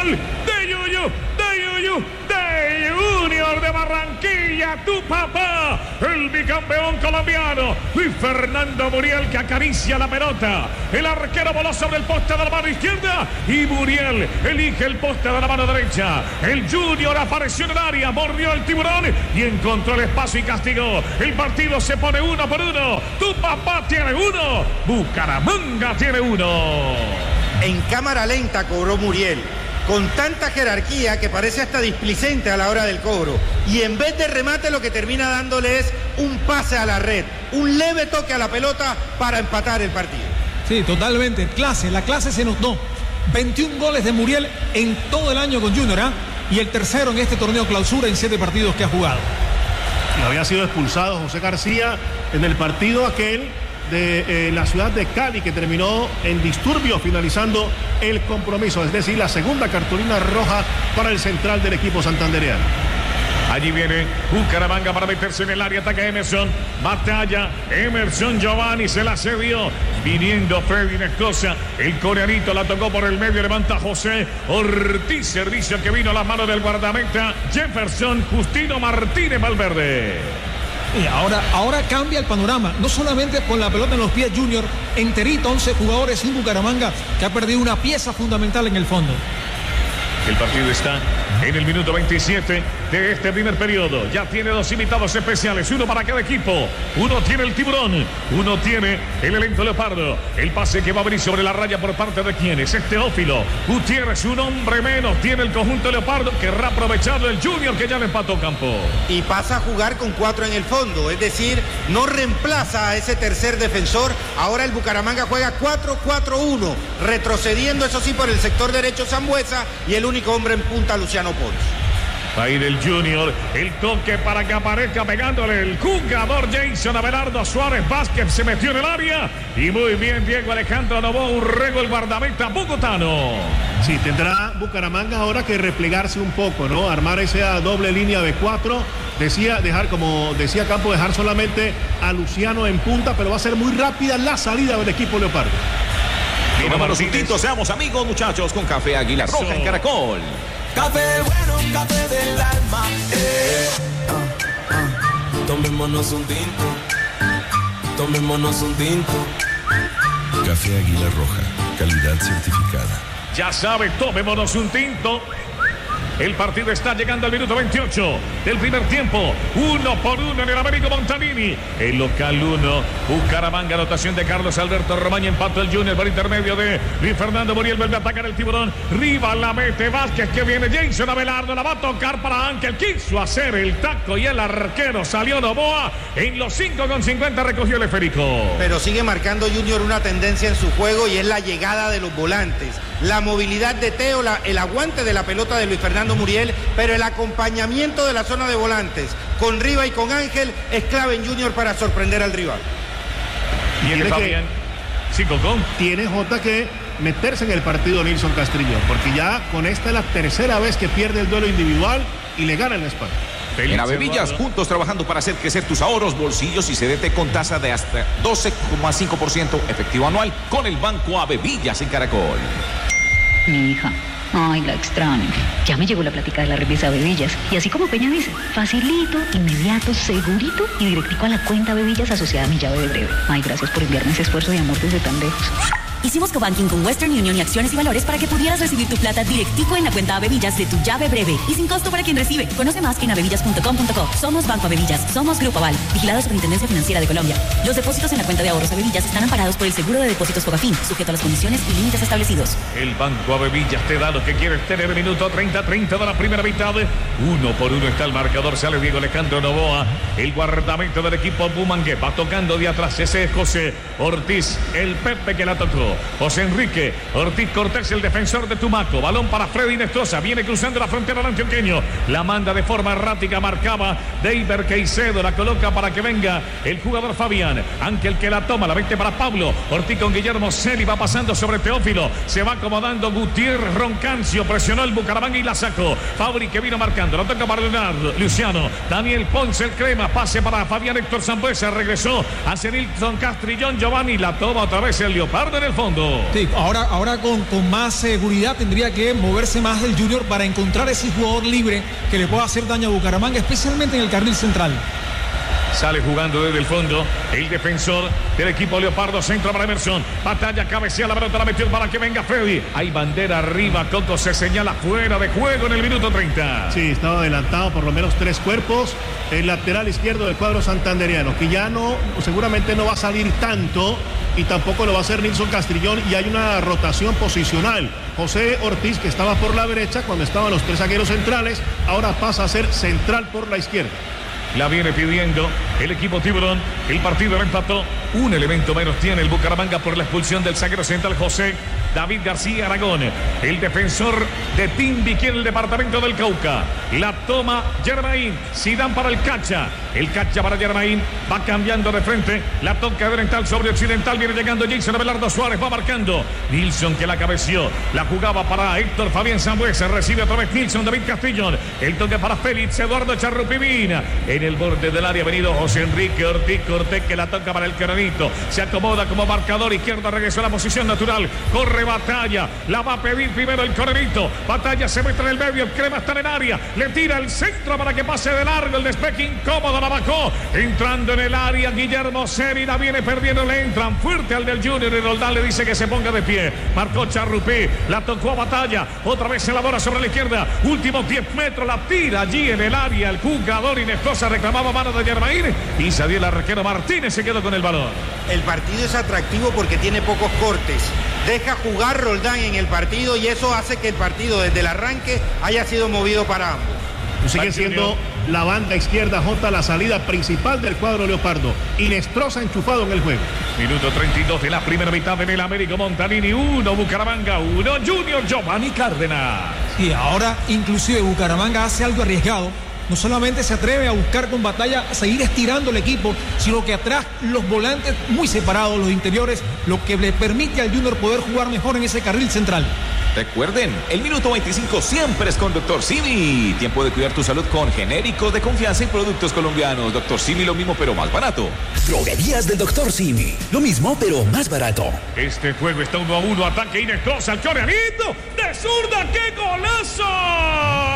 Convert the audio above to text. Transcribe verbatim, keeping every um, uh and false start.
gol de Yuyu, de Yuyu, de Junior de Barranquilla, tu papá, el bicampeón colombiano, Luis Fernando Muriel, que acaricia la pelota. El arquero voló sobre el poste de la mano izquierda y Muriel elige el poste de la mano derecha. El Junior apareció en el área, mordió el tiburón y encontró el espacio y castigó. El partido se pone uno por uno. Tu papá tiene uno, Bucaramanga tiene uno. En cámara lenta cobró Muriel, con tanta jerarquía que parece hasta displicente a la hora del cobro. Y en vez de remate lo que termina dándole es un pase a la red, un leve toque a la pelota para empatar el partido. Sí, totalmente, clase, la clase se notó. veintiún goles de Muriel en todo el año con Junior, ¿eh? Y el tercero en este torneo clausura en siete partidos que ha jugado. Y había sido expulsado José García en el partido aquel de eh, la ciudad de Cali, que terminó en disturbio, finalizando el compromiso, es decir, la segunda cartulina roja para el central del equipo santandereano. Allí viene Bucaramanga para meterse en el área, ataca Emerson, batalla, Emerson Giovanni se la cedió, viniendo Freddy Nescosa, el coreanito la tocó por el medio, levanta José Ortiz, servicio que vino a las manos del guardameta Jefferson Justino Martínez Valverde. Y ahora, ahora cambia el panorama, no solamente con la pelota en los pies Junior, enterito, once jugadores en Bucaramanga, que ha perdido una pieza fundamental en el fondo. El partido está en el minuto veintisiete de este primer periodo. Ya tiene dos invitados especiales, uno para cada equipo. Uno tiene el tiburón, uno tiene el elenco leopardo. El pase que va a venir sobre la raya por parte de quienes. Es Teófilo Gutiérrez, un hombre menos. Tiene el conjunto leopardo, querrá aprovecharlo el Junior, que ya le empató campo. Y pasa a jugar con cuatro en el fondo, es decir, no reemplaza a ese tercer defensor. Ahora el Bucaramanga juega cuatro cuatro uno, retrocediendo eso sí por el sector derecho Sambuesa y el único hombre en punta Luciano Pons. Va a ir el Junior, el toque para que aparezca pegándole el jugador Jason Abelardo Suárez Vázquez, se metió en el área y muy bien Diego Alejandro Novoa Urrego, el guardameta bogotano. Sí, tendrá Bucaramanga ahora que replegarse un poco, ¿no? Armar esa doble línea de cuatro, decía, dejar, como decía Campo, dejar solamente a Luciano en punta, pero va a ser muy rápida la salida del equipo leopardo. Vámonos un tinto, seamos amigos muchachos con Café Águila Roja Eso. En Caracol. Café bueno, café del alma. Eh. Uh, uh. Tomémonos un tinto. Tomémonos un tinto. Café Águila Roja, calidad certificada. Ya sabe, tomémonos un tinto. El partido está llegando al minuto veintiocho del primer tiempo. Uno por uno en el Américo Montanini. El local uno. Bucaramanga, anotación de Carlos Alberto Romaña. Empató el Junior por intermedio de Luis Fernando Muriel. Vuelve a atacar el tiburón. Riva la mete Vázquez, que viene Jason Abelardo. La va a tocar para Ángel. Quiso hacer el taco y el arquero salió Novoa. En los cinco con cincuenta recogió el esférico. Pero sigue marcando Junior una tendencia en su juego y es la llegada de los volantes. La movilidad de Teo, la, el aguante de la pelota de Luis Fernando Muriel, pero el acompañamiento de la zona de volantes con Riva y con Ángel es clave en Junior para sorprender al rival. Y el Fabián, sí, Cocón. Tiene Jota que meterse en el partido Nilson Castrillo, porque ya con esta es la tercera vez que pierde el duelo individual y le gana en la espalda. En Avevillas, juntos trabajando para hacer crecer tus ahorros, bolsillos y C D T con tasa de hasta doce coma cinco por ciento efectivo anual con el Banco Avevillas en Caracol. Mi hija, ay, la extraño. Ya me llegó la plática de la remesa Avevillas. Y así como Peña dice, facilito, inmediato, segurito y directico a la cuenta Avevillas asociada a mi llave de breve. Ay, gracias por enviarme ese esfuerzo de amor desde tan lejos. Hicimos cobanking con Western Union y Acciones y Valores para que pudieras recibir tu plata directico en la cuenta Avevillas de tu llave breve y sin costo para quien recibe. Conoce más en avevillas punto com punto co. Somos Banco Avevillas, somos Grupo Aval, vigilado Superintendencia Financiera de Colombia. Los depósitos en la cuenta de ahorros Avevillas están amparados por el Seguro de Depósitos Fogafín, sujeto a las condiciones y límites establecidos. El Banco Avevillas te da lo que quieres tener. Minuto treinta treinta de la primera mitad. Uno por uno está el marcador. Sale Diego Alejandro Novoa, el guardamento del equipo Bumangue. Va tocando de atrás. Ese es José Ortiz, el Pepe que la tocó. José Enrique Ortiz Cortés, el defensor de Tumaco. Balón para Freddy Nestroza. Viene cruzando la frontera del antioqueño. La manda de forma errática. Marcaba Deiber Caicedo. La coloca para que venga el jugador Fabián. Ángel que la toma. La mete para Pablo. Ortiz con Guillermo Celi. Va pasando sobre Teófilo. Se va acomodando Gutiérrez Roncancio. Presionó el Bucaramanga y la sacó. Fabri que vino marcando. La toca para Leonardo Luciano. Daniel Ponce, el crema. Pase para Fabián Héctor Sambuesa. Regresó a Nilson Castrillón. Giovanni. La toma otra vez el Leopardo en el fondo. fondo. Sí, ahora, ahora con, con más seguridad tendría que moverse más el Junior para encontrar ese jugador libre que le pueda hacer daño a Bucaramanga, especialmente en el carril central. Sale jugando desde el fondo el defensor del equipo Leopardo. Centro para Emerson. Batalla, cabecea la pelota, la metió para que venga Freddy. Hay bandera arriba. Coco se señala fuera de juego en el minuto treinta. Sí, estaba adelantado por lo menos tres cuerpos. El lateral izquierdo del cuadro santanderiano, que ya no, seguramente no va a salir tanto. Y tampoco lo va a hacer Nilson Castrillón. Y hay una rotación posicional. José Ortiz, que estaba por la derecha cuando estaban los tres zagueros centrales, ahora pasa a ser central por la izquierda. La viene pidiendo el equipo Tiburón. El partido lo empató. Un elemento menos tiene el Bucaramanga por la expulsión del zaguero central José David García Aragón. El defensor de Timbiquí en el departamento del Cauca. La toma Germain. Zidane para el Cacha. El Cacha para Germain. Va cambiando de frente. La toca de oriental sobre occidental. Viene llegando Jason Abelardo Suárez. Va marcando. Nilson que la cabeció. La jugaba para Héctor Fabián Sambuesa. Recibe otra vez Nilson David Castillón. El toque para Félix Eduardo Charrupivina. En el borde del área ha venido José Enrique Ortiz Cortés, que la toca para el Coronito. Se acomoda como marcador izquierdo. Regresó a la posición natural. Corre Batalla. La va a pedir primero el Coronito. Batalla se mete en el medio. El Crema está en el área. Le tira el centro para que pase de largo. El despeje incómodo. La bajó. Entrando en el área. Guillermo Seri la viene perdiendo. Le entran fuerte al del Junior. Y Roldán le dice que se ponga de pie. Marcó Charrupí. La tocó a Batalla. Otra vez se elabora sobre la izquierda. Últimos diez metros. La tira allí en el área. El jugador Inestrosa reclamaba mano de Germain. Y salió el arquero Martínez. Se quedó con el balón. El partido es atractivo porque tiene pocos cortes. Deja jugar Roldán en el partido y eso hace que el partido desde el arranque haya sido movido para ambos. Sigue siendo la banda izquierda J la salida principal del cuadro Leopardo. Inestrosa enchufado en el juego. Minuto treinta y dos de la primera mitad en el Américo Montanini. Uno Bucaramanga, uno Junior Giovanni Cárdenas. Y ahora inclusive Bucaramanga hace algo arriesgado. No solamente se atreve a buscar con Batalla a seguir estirando el equipo, sino que atrás los volantes muy separados, los interiores, lo que le permite al Junior poder jugar mejor en ese carril central. Recuerden, el minuto veinticinco siempre es con Doctor Simi. Tiempo de cuidar tu salud con genéricos de confianza y productos colombianos. Doctor Simi, lo mismo pero más barato. Droguerías del Doctor Simi. Lo mismo pero más barato. Este juego está uno a uno. Ataque Inestrosa al Coreanito. De zurda, ¡qué golazo!